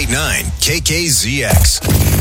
98.9 KKZX.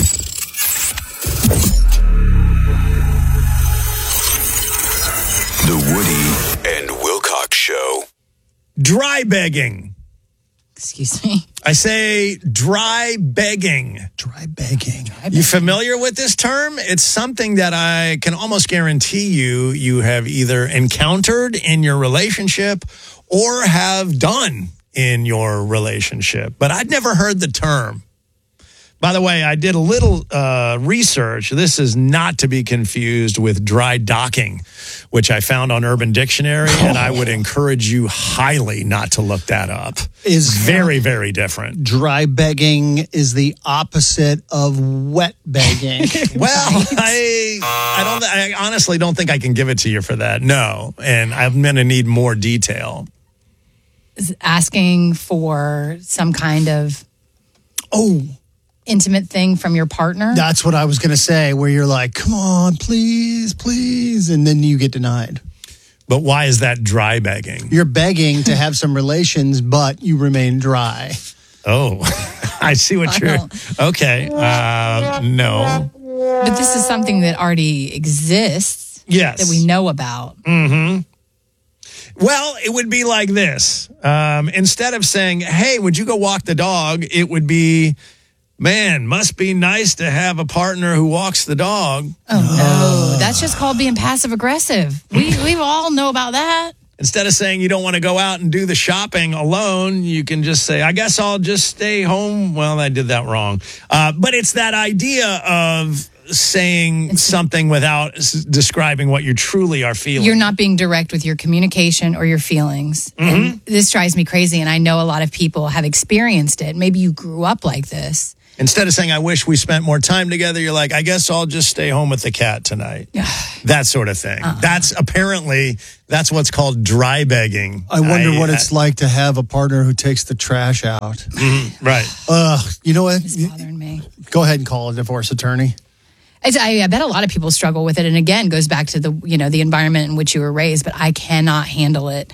The Woody and Wilcox Show. Dry begging. Excuse me. I say dry begging. Dry begging. You familiar with this term? It's something that I can almost guarantee you have either encountered in your relationship or have done in your relationship. But I'd never heard the term. By the way, I did a little research. This is not to be confused with dry docking, which I found on Urban Dictionary, and I would encourage you highly not to look that up. It's very, very different. Dry begging is the opposite of wet begging. Well, I honestly don't think I can give it to you for that. No, and I'm going to need more detail. Is asking for some kind of intimate thing from your partner? That's what I was going to say, where you're like, come on, please, please, and then you get denied. But why is that dry begging? You're begging to have some relations, but you remain dry. Oh, I see what you're... Okay, no. But this is something that already exists. Yes. That we know about. Mm-hmm. Well, it would be like this. Instead of saying, hey, would you go walk the dog? It would be... Man, must be nice to have a partner who walks the dog. Oh, no. That's just called being passive-aggressive. We all know about that. Instead of saying you don't want to go out and do the shopping alone, you can just say, I guess I'll just stay home. Well, I did that wrong. But it's that idea of saying something without describing what you truly are feeling. You're not being direct with your communication or your feelings. Mm-hmm. And this drives me crazy, and I know a lot of people have experienced it. Maybe you grew up like this. Instead of saying, I wish we spent more time together, you're like, I guess I'll just stay home with the cat tonight. That sort of thing. That's what's called dry begging. I wonder what it's like to have a partner who takes the trash out. Mm-hmm. Right. You know what? It's bothering me. Go ahead and call a divorce attorney. I bet a lot of people struggle with it. And again, goes back to the environment in which you were raised, but I cannot handle it.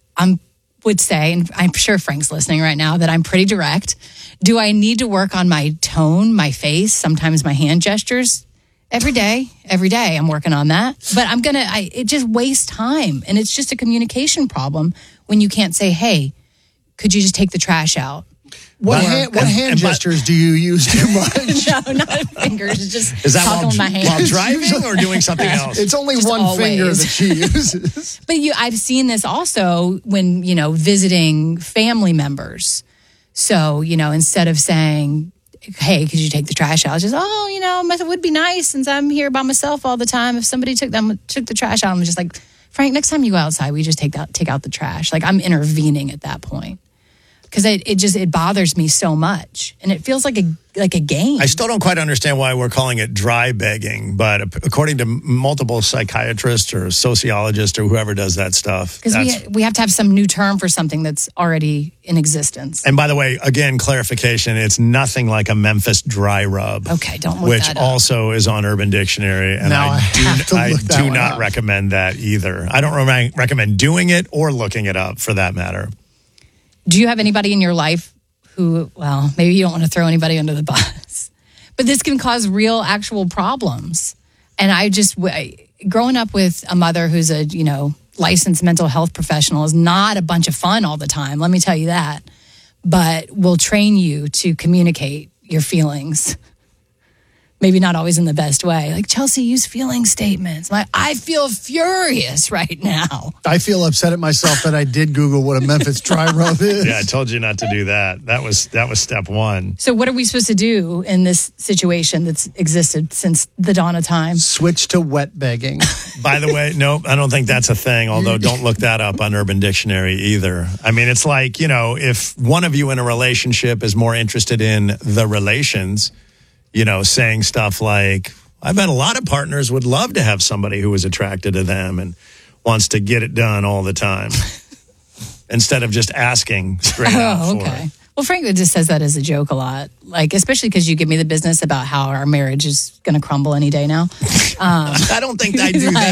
Would say, and I'm sure Frank's listening right now, that I'm pretty direct. Do I need to work on my tone, my face, sometimes my hand gestures? Every day I'm working on that. But it just wastes time. And it's just a communication problem when you can't say, hey, could you just take the trash out? What hand gestures do you use too much? No, not fingers. Just is that talking my hands. While driving or doing something else? It's only just one always. finger that she uses. But I've seen this also when, visiting family members. So, instead of saying, hey, could you take the trash out? It's just, it would be nice since I'm here by myself all the time. If somebody took the trash out, I'm just like, Frank, next time you go outside, we just take out the trash. Like I'm intervening at that point. Because it bothers me so much, and it feels like a game. I still don't quite understand why we're calling it dry begging, but according to multiple psychiatrists or sociologists or whoever does that stuff, because we have to have some new term for something that's already in existence. And by the way, again, clarification: it's nothing like a Memphis dry rub. Okay, don't look which that up. also is on Urban Dictionary, and now I do not recommend that either. I don't recommend doing it or looking it up for that matter. Do you have anybody in your life who, well, maybe you don't want to throw anybody under the bus, but this can cause real, actual problems. And growing up with a mother who's a, licensed mental health professional is not a bunch of fun all the time. Let me tell you that. But will train you to communicate your feelings. Maybe not always in the best way. Like, Chelsea, use feeling statements. I feel furious right now. I feel upset at myself that I did Google what a Memphis dry rub is. Yeah, I told you not to do that. That was step one. So what are we supposed to do in this situation that's existed since the dawn of time? Switch to wet begging. By the way, no, I don't think that's a thing, although don't look that up on Urban Dictionary either. I mean, it's like, if one of you in a relationship is more interested in the relations, saying stuff like, I bet a lot of partners would love to have somebody who is attracted to them and wants to get it done all the time instead of just asking straight out for it. Well, Frank just says that as a joke a lot, like, especially because you give me the business about how our marriage is going to crumble any day now. I don't think I do that.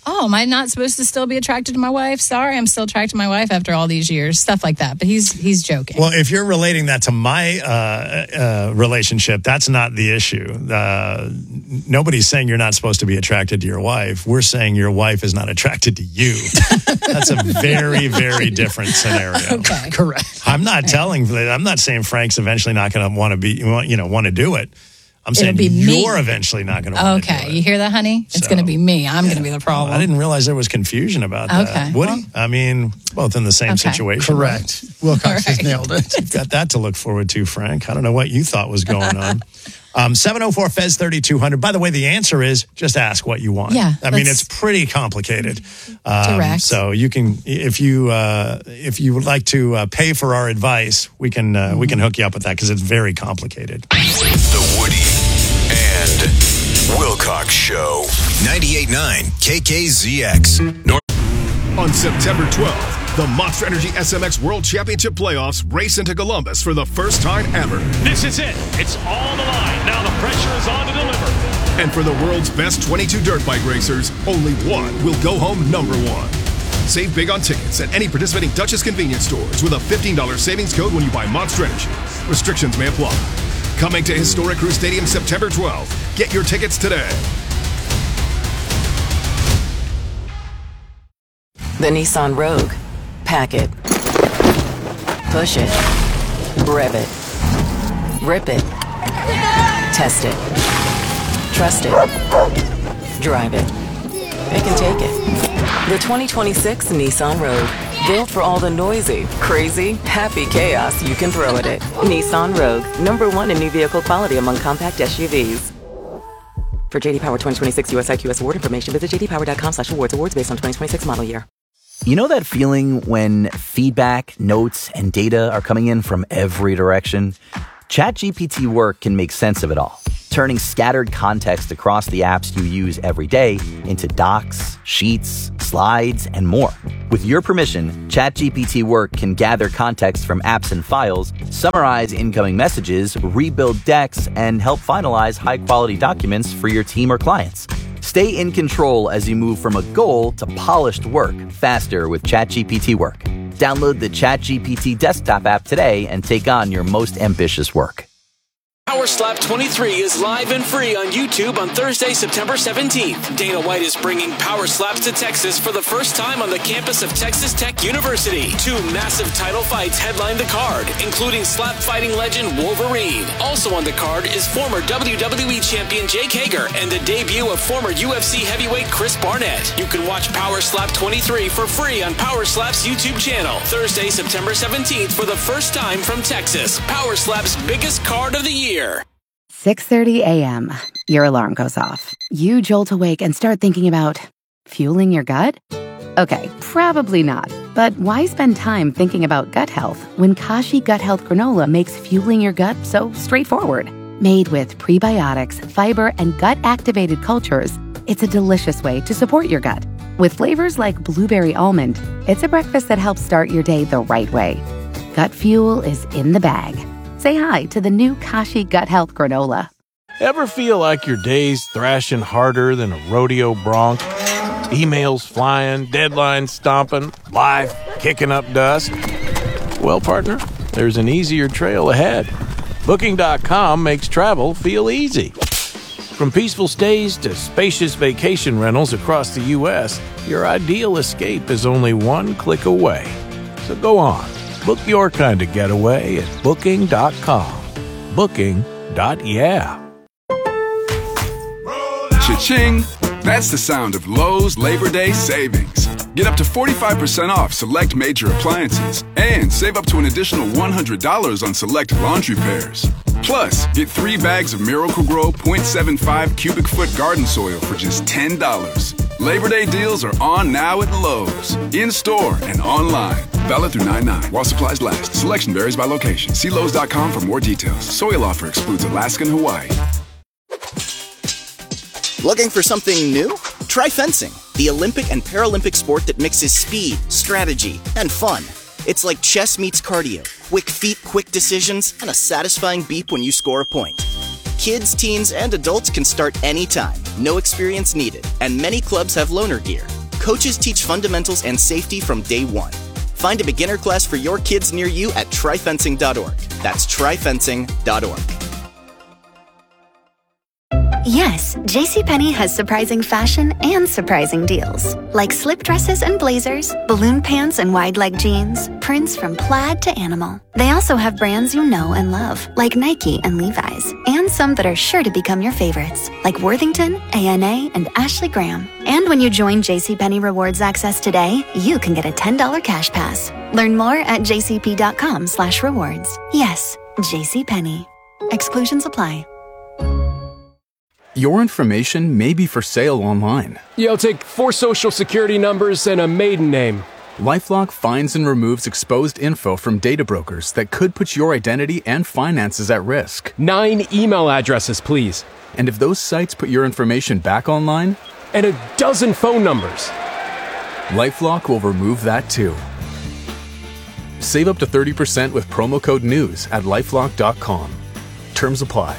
oh, am I not supposed to still be attracted to my wife? Sorry, I'm still attracted to my wife after all these years. Stuff like that. But he's joking. Well, if you're relating that to my relationship, that's not the issue. Nobody's saying you're not supposed to be attracted to your wife. We're saying your wife is not attracted to you. That's a very, very different scenario. Okay. Correct. I'm not saying Frank's eventually not going to want to do it. I'm saying be me. you're eventually not going to want to do it. Okay, you hear that, honey? It's going to be me. I'm going to be the problem. I didn't realize there was confusion about that. Okay, Woody? I mean, both in the same situation. Correct. Wilcox has nailed it. You've got that to look forward to, Frank. I don't know what you thought was going on. 704-FEZ-3200. By the way, the answer is just ask what you want. Yeah, I mean, it's pretty complicated. Direct. So you can, if you would like to pay for our advice, we can hook you up with that because it's very complicated. The Woody and Wilcox Show. 98.9 KKZX. On September 12th, the Monster Energy SMX World Championship Playoffs race into Columbus for the first time ever. This is it. It's all on the line. Now the pressure is on to deliver. And for the world's best 22 dirt bike racers, only one will go home number one. Save big on tickets at any participating Duchess convenience stores with a $15 savings code when you buy Monster Energy. Restrictions may apply. Coming to Historic Crew Stadium September 12th. Get your tickets today. The Nissan Rogue. Pack it. Push it. Rev it. Rip it. Test it. Trust it. Drive it. It can take it. The 2026 Nissan Rogue. Built for all the noisy, crazy, happy chaos you can throw at it. Nissan Rogue. #1 in new vehicle quality among compact SUVs. For JD Power 2026 US IQS award information, visit jdpower.com/awards. Awards based on 2026 model year. You know that feeling when feedback, notes, and data are coming in from every direction? ChatGPT Work can make sense of it all, turning scattered context across the apps you use every day into docs, sheets, slides, and more. With your permission, ChatGPT Work can gather context from apps and files, summarize incoming messages, rebuild decks, and help finalize high-quality documents for your team or clients. Stay in control as you move from a goal to polished work faster with ChatGPT Work. Download the ChatGPT desktop app today and take on your most ambitious work. Power Slap 23 is live and free on YouTube on Thursday, September 17th. Dana White is bringing Power Slaps to Texas for the first time on the campus of Texas Tech University. 2 massive title fights headline the card, including slap fighting legend Wolverine. Also on the card is former WWE champion Jake Hager and the debut of former UFC heavyweight Chris Barnett. You can watch Power Slap 23 for free on Power Slap's YouTube channel. Thursday, September 17th for the first time from Texas. Power Slap's biggest card of the year. 6:30 a.m. Your alarm goes off. You jolt awake and start thinking about fueling your gut? Okay, probably not. But why spend time thinking about gut health when Kashi Gut Health Granola makes fueling your gut so straightforward? Made with prebiotics, fiber, and gut-activated cultures, it's a delicious way to support your gut. With flavors like blueberry almond, it's a breakfast that helps start your day the right way. Gut fuel is in the bag. Say hi to the new Kashi Gut Health Granola. Ever feel like your day's thrashing harder than a rodeo bronc? Emails flying, deadlines stomping, life kicking up dust? Well, partner, there's an easier trail ahead. Booking.com makes travel feel easy. From peaceful stays to spacious vacation rentals across the U.S., your ideal escape is only one click away. So go on. Book your kind of getaway at Booking.com. Booking.yeah. Cha-ching! That's the sound of Lowe's Labor Day savings. Get up to 45% off select major appliances and save up to an additional $100 on select laundry pairs. Plus, get 3 bags of Miracle-Gro 0.75 cubic foot garden soil for just $10. Labor Day deals are on now at Lowe's. In-store and online. Valid through 9/9 while supplies last. Selection varies by location. See Lowe's.com for more details. Soil offer excludes Alaska and Hawaii. Looking for something new? Try fencing, the Olympic and Paralympic sport that mixes speed, strategy, and fun. It's like chess meets cardio. Quick feet, quick decisions, and a satisfying beep when you score a point. Kids, teens, and adults can start anytime. No experience needed. And many clubs have loaner gear. Coaches teach fundamentals and safety from day one. Find a beginner class for your kids near you at tryfencing.org. That's tryfencing.org. Yes, JCPenney has surprising fashion and surprising deals. Like slip dresses and blazers, balloon pants and wide leg jeans, prints from plaid to animal. They also have brands you know and love, like Nike and Levi's, and some that are sure to become your favorites, like Worthington, ANA, and Ashley Graham. And when you join JCPenney Rewards Access today, you can get a $10 cash pass. Learn more at jcp.com/rewards. Yes, JCPenney. Exclusions apply. Your information may be for sale online. Yeah, I'll take 4 social security numbers and a maiden name. LifeLock finds and removes exposed info from data brokers that could put your identity and finances at risk. 9 email addresses, please. And if those sites put your information back online? And a dozen phone numbers. LifeLock will remove that too. Save up to 30% with promo code NEWS at LifeLock.com. Terms apply.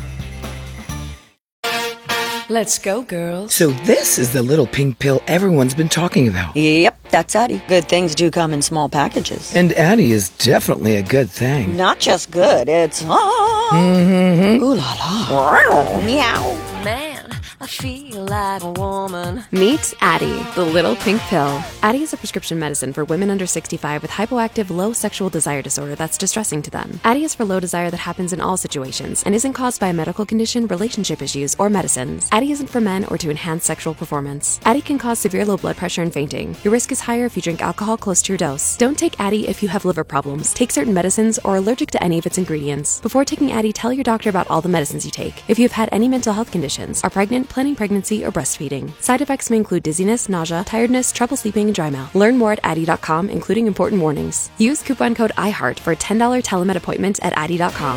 Let's go, girls. So this is the little pink pill everyone's been talking about. Yep, that's Addie. Good things do come in small packages. And Addie is definitely a good thing. Not just good, it's ooh la la. Meow. Man, I feel like a woman. Meet Addie, the little pink pill. Addie is a prescription medicine for women under 65 with hypoactive low sexual desire disorder that's distressing to them. Addie is for low desire that happens in all situations and isn't caused by a medical condition, relationship issues, or medicines. Addie isn't for men or to enhance sexual performance. Addie can cause severe low blood pressure and fainting. Your risk is higher if you drink alcohol close to your dose. Don't take Addie if you have liver problems, take certain medicines, or are allergic to any of its ingredients. Before taking Addie, tell your doctor about all the medicines you take. If you have had any mental health conditions, are pregnant, planning pregnancy, or breastfeeding. Side effects may include dizziness, nausea, tiredness, trouble sleeping, and dry mouth. Learn more at Addie.com, including important warnings. Use coupon code IHEART for a $10 telemed appointment at Addie.com.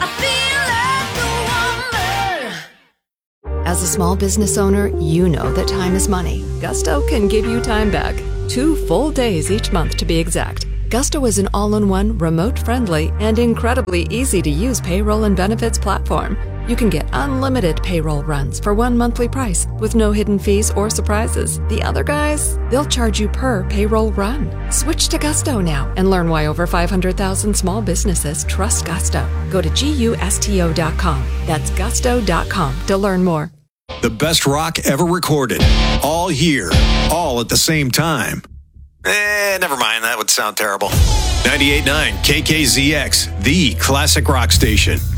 As a small business owner, you know that time is money. Gusto can give you time back. 2 full days each month to be exact. Gusto is an all-in-one, remote-friendly, and incredibly easy-to-use payroll and benefits platform. You can get unlimited payroll runs for one monthly price with no hidden fees or surprises. The other guys, they'll charge you per payroll run. Switch to Gusto now and learn why over 500,000 small businesses trust Gusto. Go to GUSTO.com. That's gusto.com to learn more. The best rock ever recorded. All here. All at the same time. Never mind. That would sound terrible. 98.9 KKZX, the classic rock station.